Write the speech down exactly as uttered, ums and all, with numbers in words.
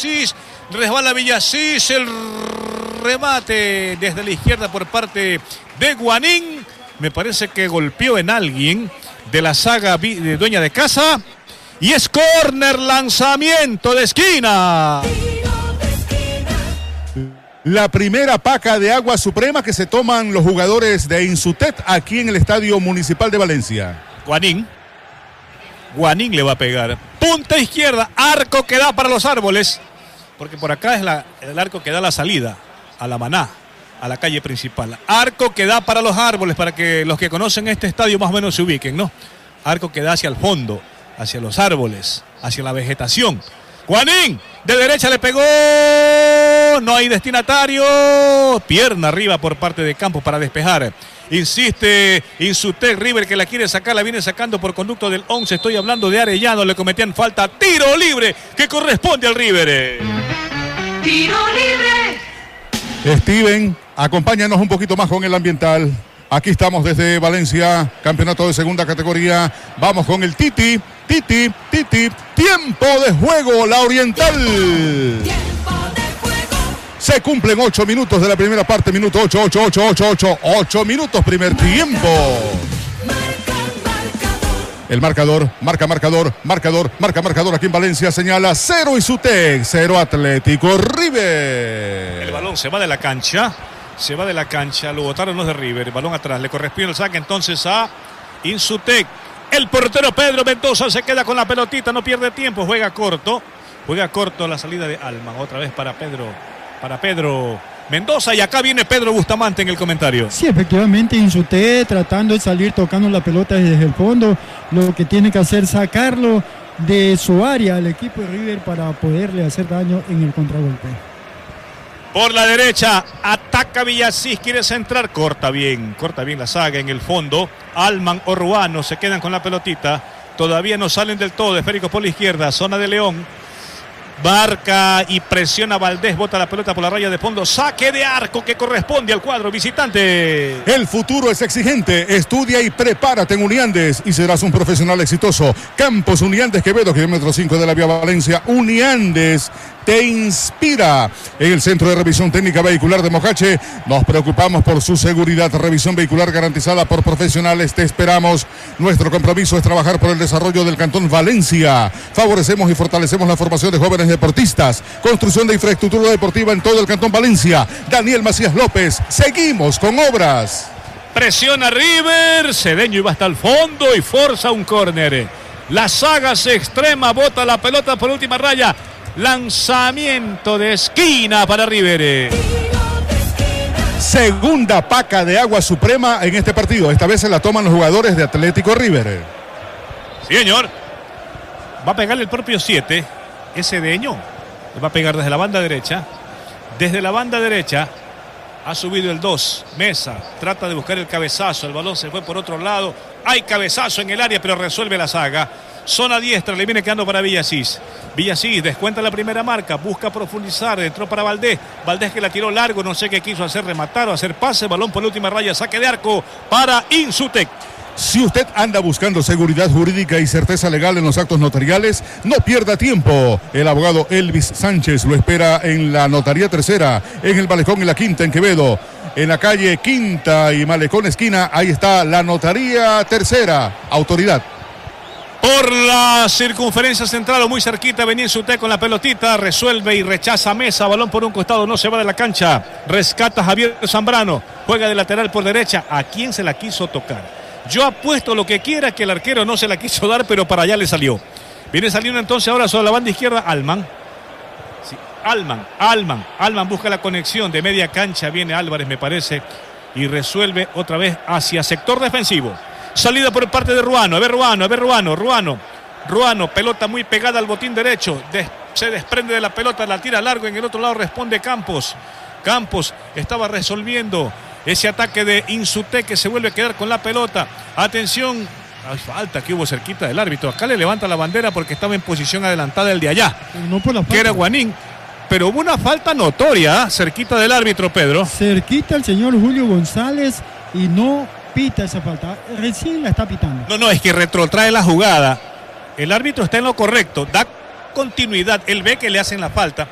Villasís, resbala Villasís, el remate desde la izquierda por parte de Guanín. Me parece que golpeó en alguien de la saga de dueña de casa. Y es córner, lanzamiento de esquina. La primera paca de agua suprema que se toman los jugadores de Insutet aquí en el Estadio Municipal de Valencia. Guanín. Guanín le va a pegar. Punta izquierda, arco que da para los árboles. Porque por acá es la, el arco que da la salida a la Maná, a la calle principal. Arco que da para los árboles, para que los que conocen este estadio más o menos se ubiquen, ¿no? Arco que da hacia el fondo, hacia los árboles, hacia la vegetación. Guanín, de derecha le pegó, no hay destinatario. Pierna arriba por parte de Campos para despejar. Insiste Insutet, River que la quiere sacar, la viene sacando por conducto del once. Estoy hablando de Arellano, le cometían falta. Tiro libre que corresponde al River. Tiro libre. Steven, acompáñanos un poquito más con el ambiental. Aquí estamos desde Valencia, campeonato de segunda categoría. Vamos con el Titi, Titi, Titi. Tiempo de juego, la Oriental. Se cumplen ocho minutos de la primera parte, minuto ocho, ocho, ocho, ocho, ocho, ocho minutos, primer tiempo. El marcador, marca marcador, marcador, marca marcador aquí en Valencia, señala cero Insutet, cero Atlético River. El balón se va de la cancha, se va de la cancha, lo botaron los de River, el balón atrás, le corresponde el saque entonces a Insutet. El portero Pedro Mendoza se queda con la pelotita, no pierde tiempo, juega corto, juega corto la salida de Alman, otra vez para Pedro. Para Pedro Mendoza y acá viene Pedro Bustamante en el comentario. Sí, efectivamente Insutet tratando de salir tocando la pelota desde el fondo. Lo que tiene que hacer es sacarlo de su área al equipo de River para poderle hacer daño en el contragolpe. Por la derecha ataca Villasís, quiere centrar, corta bien, corta bien la saga en el fondo. Alman o Ruano se quedan con la pelotita. Todavía no salen del todo, esférico por la izquierda, zona de León. Marca y presiona Valdés, bota la pelota por la raya de fondo, saque de arco que corresponde al cuadro visitante. El futuro es exigente, estudia y prepárate en Uniandes y serás un profesional exitoso. Campos Uniandes Quevedo, kilómetro cinco de la vía Valencia. Uniandes te inspira. En el Centro de Revisión Técnica Vehicular de Mocache nos preocupamos por su seguridad. Revisión vehicular garantizada por profesionales. Te esperamos. Nuestro compromiso es trabajar por el desarrollo del Cantón Valencia. Favorecemos y fortalecemos la formación de jóvenes deportistas. Construcción de infraestructura deportiva en todo el Cantón Valencia. Daniel Macías López. Seguimos con obras. Presiona River. Cedeño iba hasta el fondo y forza un córner. La saga se extrema, bota la pelota por última raya. Lanzamiento de esquina para River. Segunda paca de agua suprema en este partido. Esta vez se la toman los jugadores de Atlético River. Sí, señor. Va a pegarle el propio siete. Ese Deño. Le va a pegar desde la banda derecha. Desde la banda derecha ha subido el dos. Mesa trata de buscar el cabezazo. El balón se fue por otro lado. Hay cabezazo en el área, pero resuelve la saga. Zona diestra, le viene quedando para Villasís. Villasís descuenta la primera marca, busca profundizar, entró para Valdés. Valdés que la tiró largo, no sé qué quiso hacer, rematar o hacer pase. Balón por la última raya, saque de arco para Insutet. Si usted anda buscando seguridad jurídica y certeza legal en los actos notariales, no pierda tiempo. El abogado Elvis Sánchez lo espera en la Notaría Tercera, en el Malecón y la Quinta en Quevedo. En la calle Quinta y Malecón esquina, ahí está la Notaría Tercera, autoridad. Por la circunferencia central o muy cerquita venía Insutet con la pelotita, resuelve y rechaza Mesa, balón por un costado, no se va de la cancha, rescata Javier Zambrano, juega de lateral por derecha. ¿A quién se la quiso tocar? Yo apuesto lo que quiera que el arquero no se la quiso dar, pero para allá le salió. Viene saliendo entonces ahora sobre la banda izquierda Alman. Sí, Alman, Alman, Alman busca la conexión de media cancha, viene Álvarez me parece, y resuelve otra vez hacia sector defensivo. Salida por parte de Ruano, a ver Ruano, a ver Ruano, Ruano, Ruano, pelota muy pegada al botín derecho, des, se desprende de la pelota, la tira largo, en el otro lado responde Campos. Campos estaba resolviendo ese ataque de Insutet que se vuelve a quedar con la pelota. Atención, hay falta que hubo cerquita del árbitro, acá le levanta la bandera porque estaba en posición adelantada el de allá, no por la que era Guanín. Pero hubo una falta notoria, ¿eh? Cerquita del árbitro, Pedro. Cerquita el señor Julio González y no pita esa falta, recién la está pitando. No, no, es que retrotrae la jugada. El árbitro está en lo correcto, da continuidad, él ve que le hacen la falta,